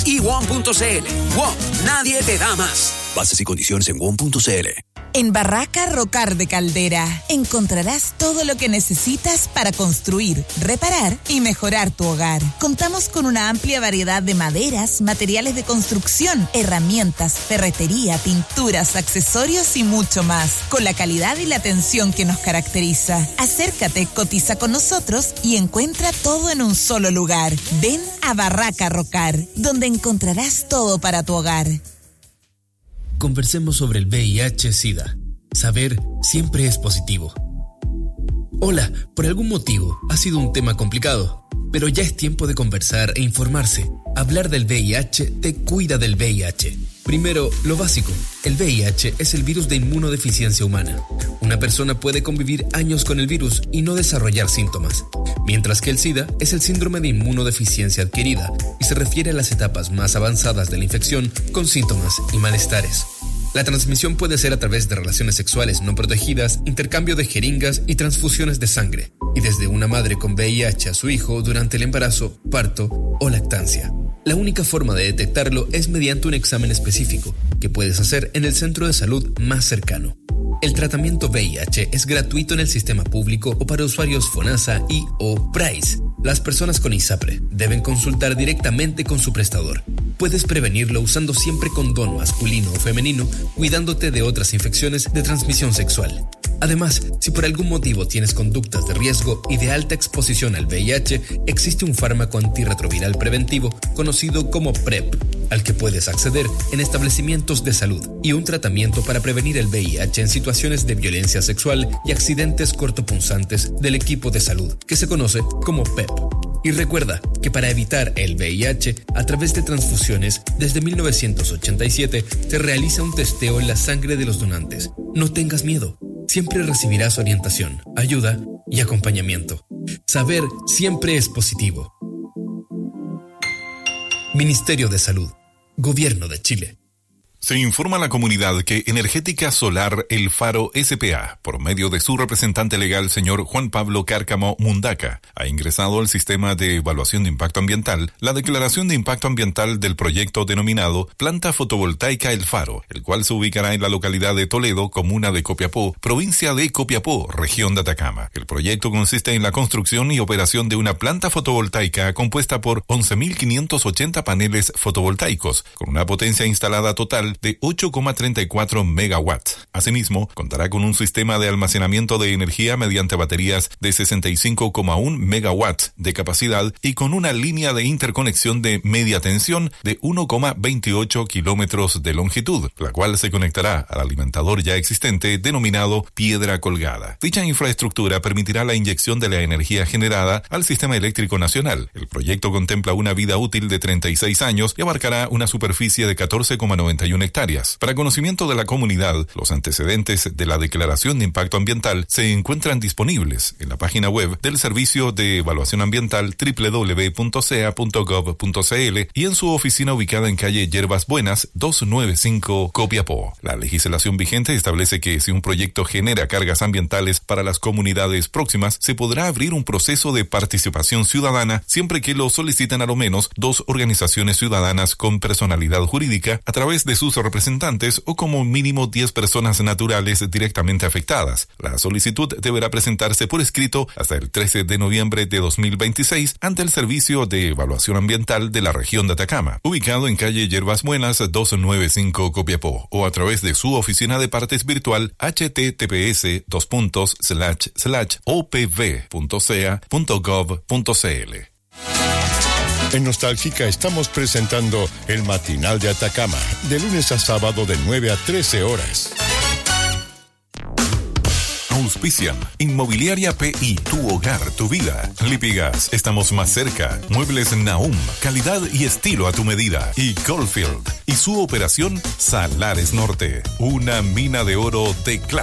y WOM.cl. WOM, nadie te da más. Bases y condiciones en WOM.cl. En Barraca Rocar de Caldera encontrarás todo lo que necesitas para construir, reparar y mejorar tu hogar. Contamos con una amplia variedad de maderas, materiales de construcción, herramientas, ferretería, pinturas, accesorios y mucho más, con la calidad y la atención que nos caracteriza. Acércate, cotiza con nosotros y encuentra todo en un solo lugar. Ven a Barraca Rocar, donde encontrarás todo para tu hogar. Conversemos sobre el VIH-Sida. Saber siempre es positivo. Hola, por algún motivo ha sido un tema complicado, pero ya es tiempo de conversar e informarse. Hablar del VIH te cuida del VIH. Primero, lo básico. El VIH es el virus de inmunodeficiencia humana. Una persona puede convivir años con el virus y no desarrollar síntomas, mientras que el SIDA es el síndrome de inmunodeficiencia adquirida y se refiere a las etapas más avanzadas de la infección con síntomas y malestares. La transmisión puede ser a través de relaciones sexuales no protegidas, intercambio de jeringas y transfusiones de sangre, y desde una madre con VIH a su hijo durante el embarazo, parto o lactancia. La única forma de detectarlo es mediante un examen específico que puedes hacer en el centro de salud más cercano. El tratamiento VIH es gratuito en el sistema público o para usuarios FONASA y o PRAIS. Las personas con ISAPRE deben consultar directamente con su prestador. Puedes prevenirlo usando siempre condón masculino o femenino, cuidándote de otras infecciones de transmisión sexual. Además, si por algún motivo tienes conductas de riesgo y de alta exposición al VIH, existe un fármaco antirretroviral preventivo conocido como PrEP, al que puedes acceder en establecimientos de salud, y un tratamiento para prevenir el VIH en situaciones de violencia sexual y accidentes cortopunzantes del equipo de salud, que se conoce como PEP. Y recuerda que para evitar el VIH, a través de transfusiones, desde 1987 se realiza un testeo en la sangre de los donantes. No tengas miedo. Siempre recibirás orientación, ayuda y acompañamiento. Saber siempre es positivo. Ministerio de Salud. Gobierno de Chile. Se informa a la comunidad que Energética Solar El Faro S.p.A., por medio de su representante legal, señor Juan Pablo Cárcamo Mundaca, ha ingresado al sistema de evaluación de impacto ambiental la declaración de impacto ambiental del proyecto denominado Planta Fotovoltaica El Faro, el cual se ubicará en la localidad de Toledo, comuna de Copiapó, provincia de Copiapó, región de Atacama. El proyecto consiste en la construcción y operación de una planta fotovoltaica compuesta por 11.580 paneles fotovoltaicos, con una potencia instalada total de 8,34 megawatts. Asimismo, contará con un sistema de almacenamiento de energía mediante baterías de 65,1 megawatts de capacidad y con una línea de interconexión de media tensión de 1,28 kilómetros de longitud, la cual se conectará al alimentador ya existente denominado Piedra Colgada. Dicha infraestructura permitirá la inyección de la energía generada al sistema eléctrico nacional. El proyecto contempla una vida útil de 36 años y abarcará una superficie de 14,91 hectáreas. Para conocimiento de la comunidad, los antecedentes de la declaración de impacto ambiental se encuentran disponibles en la página web del Servicio de Evaluación Ambiental www.sea.gov.cl y en su oficina ubicada en calle Yerbas Buenas 295 Copiapó. La legislación vigente establece que si un proyecto genera cargas ambientales para las comunidades próximas, se podrá abrir un proceso de participación ciudadana siempre que lo soliciten a lo menos 2 organizaciones ciudadanas con personalidad jurídica a través de sus representantes o como mínimo 10 personas naturales directamente afectadas. La solicitud deberá presentarse por escrito hasta el 13 de noviembre de 2026 ante el Servicio de Evaluación Ambiental de la región de Atacama, ubicado en calle Yerbas Buenas 295 Copiapó, o a través de su oficina de partes virtual https://opv.sea.gov.cl. En Nostálgica estamos presentando el Matinal de Atacama, de lunes a sábado de 9 a 13 horas. Auspician Inmobiliaria PI, tu hogar, tu vida. Lipigas, estamos más cerca. Muebles Nahum, calidad y estilo a tu medida. Y Goldfield y su operación Salares Norte, una mina de oro de clase.